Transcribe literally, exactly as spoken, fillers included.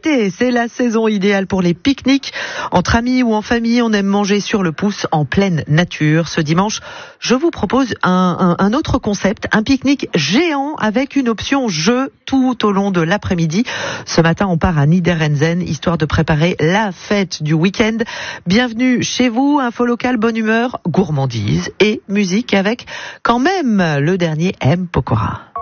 l'été, c'est la saison idéale pour les pique-niques. Entre amis ou en famille, on aime manger sur le pouce en pleine nature. Ce dimanche, je vous propose un, un, un autre concept, un pique-nique géant avec une option jeu tout au long de l'après-midi. Ce matin, on part à Niederenzen, histoire de préparer la fête du week-end. Bienvenue chez vous, info locale, bonne humeur, gourmandise et musique avec quand même le dernier M. Pokora.